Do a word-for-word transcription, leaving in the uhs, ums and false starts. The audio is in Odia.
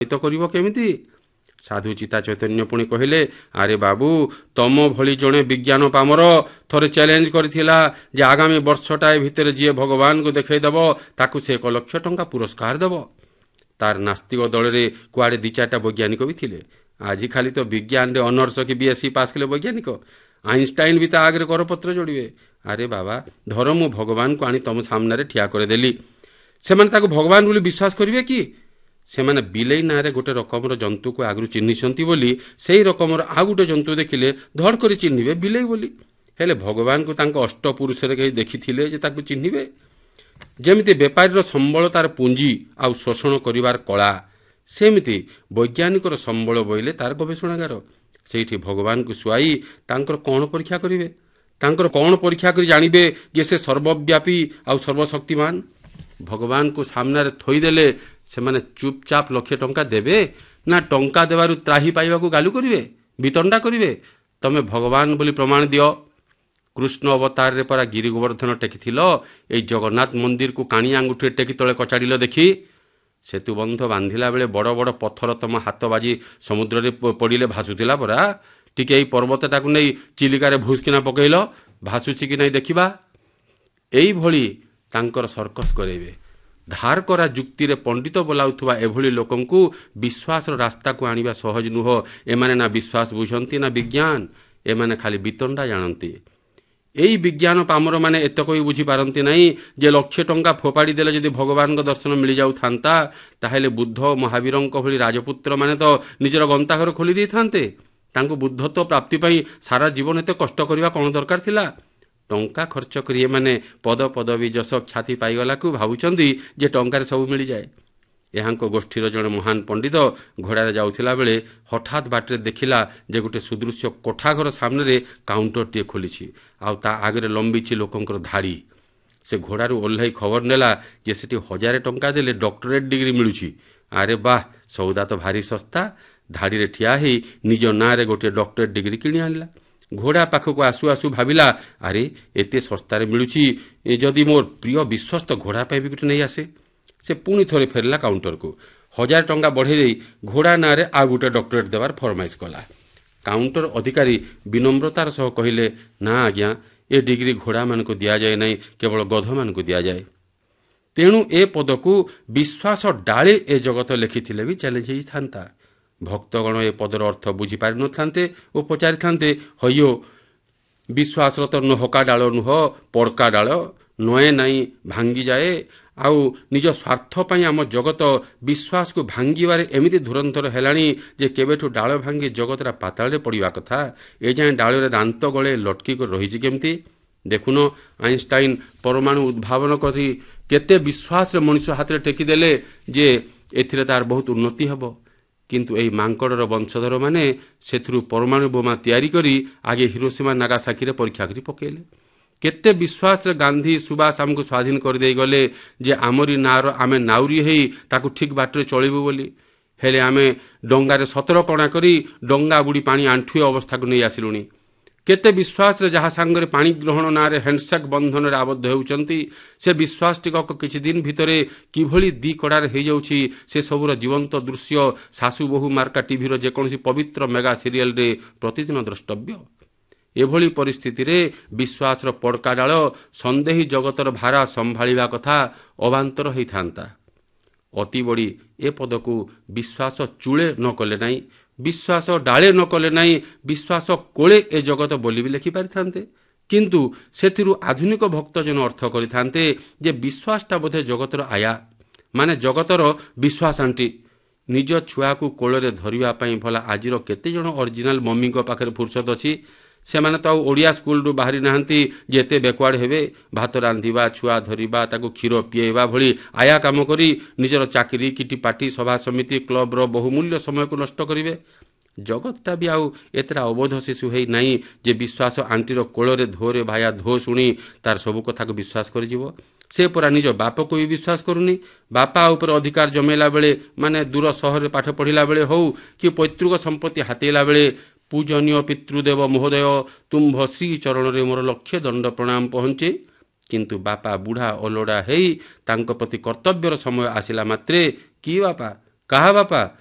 କରିବ କେମିତି? ସାଧୁ ଚିତା ଚୈତନ୍ୟ ପୁଣି କହିଲେ, ଆରେ ବାବୁ, ତମ ଭଳି ଜଣେ ବିଜ୍ଞାନ ପାମର ଥରେ ଚ୍ୟାଲେଞ୍ଜ କରିଥିଲା ଯେ ଆଗାମୀ ବର୍ଷଟାଏ ଭିତରେ ଯିଏ ଭଗବାନଙ୍କୁ ଦେଖାଇଦେବ ତାକୁ ସେ ଏକ ଲକ୍ଷ ଟଙ୍କା ପୁରସ୍କାର ଦେବ। ତାର ନାସ୍ତିକ ଦଳରେ କୁଆଡ଼େ ଦୁଇ ଚାରିଟା ବୈଜ୍ଞାନିକ ବି ଥିଲେ। ଆଜି ଖାଲି ତ ବିଜ୍ଞାନରେ ଅନର୍ସ କି ବି ଏସ୍ ସି ପାସ୍ କଲେ ବୈଜ୍ଞାନିକ, ଆଇନଷ୍ଟାଇନ ବି ତା ଆଗରେ କରପତ୍ର ଯୋଡ଼ିବେ। ଆରେ ବାବା, ଧର ମୁଁ ଭଗବାନଙ୍କୁ ଆଣି ତମ ସାମ୍ନାରେ ଠିଆ କରିଦେଲି, ସେମାନେ ତାକୁ ଭଗବାନ ବୋଲି ବିଶ୍ୱାସ କରିବେ କି? ସେମାନେ ବିଲେଇ ନାଁରେ ଗୋଟେ ରକମର ଜନ୍ତୁକୁ ଆଗରୁ ଚିହ୍ନିଛନ୍ତି ବୋଲି ସେଇ ରକମର ଆଉ ଗୋଟେ ଜନ୍ତୁ ଦେଖିଲେ ଧଡ଼ କରି ଚିହ୍ନିବେ ବିଲେଇ ବୋଲି। ହେଲେ ଭଗବାନଙ୍କୁ ତାଙ୍କ ଅଷ୍ଟପୁରୁଷରେ କେହି ଦେଖିଥିଲେ ଯେ ତାକୁ ଚିହ୍ନିବେ? ଯେମିତି ବେପାରୀର ସମ୍ବଳ ତାର ପୁଞ୍ଜି ଆଉ ଶୋଷଣ କରିବାର କଳା, ସେମିତି ବୈଜ୍ଞାନିକର ସମ୍ବଳ ବୋଇଲେ ତାର ଗବେଷଣାଗାର। ସେଇଠି ଭଗବାନଙ୍କୁ ଶୁଆଇ ତାଙ୍କର କ'ଣ ପରୀକ୍ଷା କରିବେ? ତାଙ୍କର କ'ଣ ପରୀକ୍ଷା କରି ଜାଣିବେ ଯେ ସେ ସର୍ବବ୍ୟାପୀ ଆଉ ସର୍ବଶକ୍ତିମାନ? ଭଗବାନଙ୍କୁ ସାମ୍ନାରେ ଥୋଇଦେଲେ ସେମାନେ ଚୁପଚାପ ଲକ୍ଷେ ଟଙ୍କା ଦେବେ, ନା ଟଙ୍କା ଦେବାରୁ ତ୍ରାହି ପାଇବାକୁ ଗାଲୁ କରିବେ, ବିତଣ୍ଡା କରିବେ? ତମେ ଭଗବାନ ବୋଲି ପ୍ରମାଣ ଦିଅ। କୃଷ୍ଣ ଅବତାରରେ ପରା ଗିରି ଗୋବର୍ଦ୍ଧନ ଟେକିଥିଲ, ଏଇ ଜଗନ୍ନାଥ ମନ୍ଦିରକୁ କାଣି ଆଙ୍ଗୁଠିରେ ଟେକି ତଳେ କଚାଡ଼ିଲ ଦେଖି। ସେତୁବନ୍ଧ ବାନ୍ଧିଲା ବେଳେ ବଡ଼ ବଡ଼ ପଥର ତମ ହାତ ବାଜି ସମୁଦ୍ରରେ ପଡ଼ିଲେ ଭାସୁଥିଲା ପରା। ଟିକେ ଏଇ ପର୍ବତଟାକୁ ନେଇ ଚିଲିକାରେ ଭୁସ୍କିନା ପକେଇଲ, ଭାସୁଛି କି ନାହିଁ ଦେଖିବା। ଏଇଭଳି ତାଙ୍କର ସର୍କସ୍ କରେଇବେ। ଧାର କରା ଯୁକ୍ତିରେ ପଣ୍ଡିତ ବୋଲାଉଥିବା ଏଭଳି ଲୋକଙ୍କୁ ବିଶ୍ୱାସର ରାସ୍ତାକୁ ଆଣିବା ସହଜ ନୁହଁ। ଏମାନେ ନା ବିଶ୍ୱାସ ବୁଝନ୍ତି ନା ବିଜ୍ଞାନ, ଏମାନେ ଖାଲି ବିତଣ୍ଡା ଜାଣନ୍ତି। ଏଇ ବିଜ୍ଞାନ ପାମରମାନେ ଏତକ ବି ବୁଝିପାରନ୍ତି ନାହିଁ ଯେ ଲକ୍ଷେ ଟଙ୍କା ଫୋପାଡ଼ି ଦେଲେ ଯଦି ଭଗବାନଙ୍କ ଦର୍ଶନ ମିଳିଯାଉଥାନ୍ତା, ତାହେଲେ ବୁଦ୍ଧ ମହାବୀରଙ୍କ ଭଳି ରାଜପୁତ୍ରମାନେ ତ ନିଜର ଗନ୍ତାଘର ଖୋଲି ଦେଇଥାନ୍ତେ। ତାଙ୍କୁ ବୁଦ୍ଧତ୍ୱ ପ୍ରାପ୍ତି ପାଇଁ ସାରା ଜୀବନ ଏତେ କଷ୍ଟ କରିବା କ'ଣ ଦରକାର ଥିଲା? ଟଙ୍କା ଖର୍ଚ୍ଚ କରି ଏମାନେ ପଦ ପଦବୀ ଯଶ ଖ୍ୟାତି ପାଇଗଲାକୁ ଭାବୁଛନ୍ତି ଯେ ଟଙ୍କାରେ ସବୁ ମିଳିଯାଏ। ଏହାଙ୍କ ଗୋଷ୍ଠୀର ଜଣେ ମହାନ ପଣ୍ଡିତ ଘୋଡ଼ାରେ ଯାଉଥିଲା ବେଳେ ହଠାତ୍ ବାଟରେ ଦେଖିଲା ଯେ ଗୋଟେ ସୁଦୃଶ୍ୟ କୋଠାଘର ସାମ୍ନାରେ କାଉଣ୍ଟରଟିଏ ଖୋଲିଛି, ଆଉ ତା ଆଗରେ ଲମ୍ବିଛି ଲୋକଙ୍କର ଧାଡ଼ି। ସେ ଘୋଡ଼ାରୁ ଓହ୍ଲାଇ ଖବର ନେଲା ଯେ ସେଠି ହଜାରେ ଟଙ୍କା ଦେଲେ ଡକ୍ଟରେଟ୍ ଡିଗ୍ରୀ ମିଳୁଛି। ଆରେ ବାଃ, ସଉଦା ତ ଭାରି ଶସ୍ତା। ଧାଡ଼ିରେ ଠିଆ ହେଇ ନିଜ ନାଁରେ ଗୋଟିଏ ଡକ୍ଟରେଟ୍ ଡିଗ୍ରୀ କିଣି ଆଣିଲା। ଘୋଡ଼ା ପାଖକୁ ଆସୁ ଆସୁ ଭାବିଲା, ଆରେ ଏତେ ଶସ୍ତାରେ ମିଳୁଛି, ଯଦି ମୋର ପ୍ରିୟ ବିଶ୍ୱସ୍ତ ଘୋଡ଼ା ପାଇଁ ବି ଗୋଟେ ନେଇ ଆସେ। ସେ ପୁଣି ଥରେ ଫେରିଲା କାଉଣ୍ଟରକୁ। ହଜାର ଟଙ୍କା ବଢ଼େଇ ଦେଇ ଘୋଡ଼ା ନାଁରେ ଆଉ ଗୋଟେ ଡକ୍ଟରେଟ୍ ଦେବାର ଫରମାଇଶ କଲା। କାଉଣ୍ଟର ଅଧିକାରୀ ବିନମ୍ରତାର ସହ କହିଲେ, ନା ଆଜ୍ଞା, ଏ ଡିଗ୍ରୀ ଘୋଡ଼ାମାନଙ୍କୁ ଦିଆଯାଏ ନାହିଁ, କେବଳ ଗଧମାନଙ୍କୁ ଦିଆଯାଏ। ତେଣୁ ଏ ପଦକୁ ବିଶ୍ୱାସ ଡାଳେ ଏ ଜଗତ ଲେଖିଥିଲେ ବି ଚ୍ୟାଲେଞ୍ଜ ହେଇଥାନ୍ତା। ଭକ୍ତଗଣ ଏ ପଦର ଅର୍ଥ ବୁଝିପାରିନଥାନ୍ତେ ଓ ପଚାରିଥାନ୍ତେ, ହଇଓ, ବିଶ୍ୱାସର ତ ନହକା ଡାଳ ନୁହଁ, ପଡ଼କା ଡାଳ, ନଏ ନାହିଁ ଭାଙ୍ଗିଯାଏ। ଆଉ ନିଜ ସ୍ୱାର୍ଥ ପାଇଁ ଆମ ଜଗତ ବିଶ୍ୱାସକୁ ଭାଙ୍ଗିବାରେ ଏମିତି ଧୁରନ୍ଧର ହେଲାଣି ଯେ କେବେଠୁ ଡାଳ ଭାଙ୍ଗି ଜଗତଟା ପାତାଳରେ ପଡ଼ିବା କଥା, ଏ ଯାଏଁ ଡାଳରେ ଦାନ୍ତ ଗଳେ ଲଟକି କରି ରହିଛି କେମିତି? ଦେଖୁନ, ଆଇନଷ୍ଟାଇନ ପରମାଣୁ ଉଦ୍ଭାବନ କରି କେତେ ବିଶ୍ୱାସରେ ମଣିଷ ହାତରେ ଟେକିଦେଲେ ଯେ ଏଥିରେ ତାର ବହୁତ ଉନ୍ନତି ହେବ। କିନ୍ତୁ ଏହି ମାଙ୍କଡ଼ର ବଂଶଧରମାନେ ସେଥିରୁ ପରମାଣୁ ବୋମା ତିଆରି କରି ଆଗେ ହିରୋସୀମା ନାଗାସାକିରେ ପରୀକ୍ଷା କରି ପକାଇଲେ। କେତେ ବିଶ୍ୱାସରେ ଗାନ୍ଧୀ ସୁବାସ ଆମକୁ ସ୍ୱାଧୀନ କରିଦେଇ ଗଲେ ଯେ ଆମରି ନାଁର ଆମେ ନାଉରୀ ହେଇ ତାକୁ ଠିକ୍ ବାଟରେ ଚଳିବୁ ବୋଲି। ହେଲେ ଆମେ ଡଙ୍ଗାରେ ସତର କଣା କରି ଡଙ୍ଗା ବୁଡ଼ି ପାଣି ଆଣ୍ଠୁଏ ଅବସ୍ଥାକୁ ନେଇ ଆସିଲୁଣି। କେତେ ବିଶ୍ୱାସରେ ଯାହା ସାଙ୍ଗରେ ପାଣି ଗ୍ରହଣ ନାଁରେ ହ୍ୟାଣ୍ଡସେକ୍ ବନ୍ଧନରେ ଆବଦ୍ଧ ହେଉଛନ୍ତି, ସେ ବିଶ୍ୱାସ ଟିକକ କିଛି ଦିନ ଭିତରେ କିଭଳି ଦି କଡ଼ାରେ ହେଇଯାଉଛି, ସେ ସବୁର ଜୀବନ୍ତ ଦୃଶ୍ୟ ଶାଶୁ ବୋହୂ ମାର୍କା ଟିଭିର ଯେକୌଣସି ପବିତ୍ର ମେଗା ସିରିଏଲରେ ପ୍ରତିଦିନ ଦ୍ରଷ୍ଟବ୍ୟ। ଏଭଳି ପରିସ୍ଥିତିରେ ବିଶ୍ୱାସର ପଡ଼କା ଡାଳ ସନ୍ଦେହୀ ଜଗତର ଭାରା ସମ୍ଭାଳିବା କଥା ଅବାନ୍ତର ହେଇଥାନ୍ତା। ଅତି ବଡ଼ି ଏ ପଦକୁ ବିଶ୍ୱାସ ଚୂଳେ ନ କଲେ ନାହିଁ, ବିଶ୍ୱାସ ଡାଳେ ନ କଲେ ନାହିଁ, ବିଶ୍ୱାସ କୋଳେ ଏ ଜଗତ ବୋଲି ବି ଲେଖିପାରିଥାନ୍ତେ। କିନ୍ତୁ ସେଥିରୁ ଆଧୁନିକ ଭକ୍ତ ଜଣ ଅର୍ଥ କରିଥାନ୍ତେ ଯେ ବିଶ୍ୱାସଟା ବୋଧେ ଜଗତର ଆୟା, ମାନେ ଜଗତର ବିଶ୍ୱାସ ଆଣ୍ଟି। ନିଜ ଛୁଆକୁ କୋଳରେ ଧରିବା ପାଇଁ ଭଲା ଆଜିର କେତେଜଣ ଅରିଜିନାଲ ମମିଙ୍କ ପାଖରେ ଫୁର୍ସତ ଅଛି? ସେମାନେ ତ ଆଉ ଓଡ଼ିଆ ସ୍କୁଲରୁ ବାହାରି ନାହାନ୍ତି ଯେ ଏତେ ବେକୱାର୍ଡ଼ ହେବେ। ଭାତ ରାନ୍ଧିବା, ଛୁଆ ଧରିବା, ତାକୁ କ୍ଷୀର ପିଆଇବା ଭଳି ଆୟା କାମ କରି ନିଜର ଚାକିରି, କିଟି ପାଟି, ସଭା ସମିତି, କ୍ଲବର ବହୁମୂଲ୍ୟ ସମୟକୁ ନଷ୍ଟ କରିବେ। ଜଗତଟା ବି ଆଉ ଏତେଟା ଅବୋଧ ଶିଶୁ ହେଇ ନାହିଁ ଯେ ବିଶ୍ୱାସ ଆଣ୍ଟିର କୋଳରେ ଧୋରେ ଭାୟା ଧୋ ଶୁଣି ତାର ସବୁ କଥାକୁ ବିଶ୍ୱାସ କରିଯିବ। ସେ ପରା ନିଜ ବାପକୁ ବି ବିଶ୍ୱାସ କରୁନି। ବାପା ଉପରେ ଅଧିକାର ଜମେଇଲା ବେଳେ, ମାନେ ଦୂର ସହରରେ ପାଠ ପଢ଼ିଲା ବେଳେ ହଉ କି ପୈତୃକ ସମ୍ପତ୍ତି ହାତେଇଲା ବେଳେ, ପୂଜନୀୟ ପିତୃଦେବ ମହୋଦୟ, ତୁମ୍ଭ ଶ୍ରୀ ଚରଣରେ ମୋର ଲକ୍ଷେ ଦଣ୍ଡ ପ୍ରଣାମ ପହଞ୍ଚେ। କିନ୍ତୁ ବାପା ବୁଢ଼ା ଅଲୋଡ଼ା ହେଇ ତାଙ୍କ ପ୍ରତି କର୍ତ୍ତବ୍ୟର ସମୟ ଆସିଲା ମାତ୍ରେ, କି ବାପା, କାହା ବାପା,